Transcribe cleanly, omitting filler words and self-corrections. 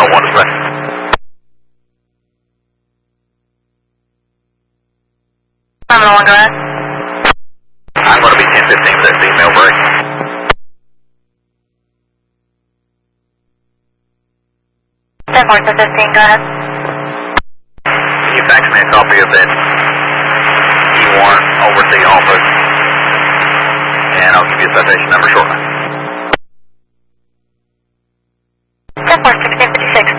1 display. I'm on, go ahead. I'm going to be 1015 for that female break. 10 to 15, go ahead. Can you fax me a copy of that E1 over to the office? And I'll give you a citation number shortly. 10 to 1556.